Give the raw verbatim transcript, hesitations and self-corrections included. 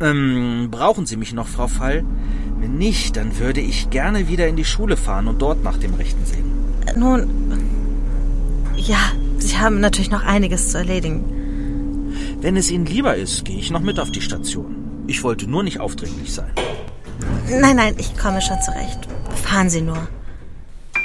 Ähm, brauchen Sie mich noch, Frau Fall? Wenn nicht, dann würde ich gerne wieder in die Schule fahren und dort nach dem Rechten sehen. Nun, ja, Sie haben natürlich noch einiges zu erledigen. Wenn es Ihnen lieber ist, gehe ich noch mit auf die Station. Ich wollte nur nicht aufdringlich sein. Nein, nein, ich komme schon zurecht. Fahren Sie nur.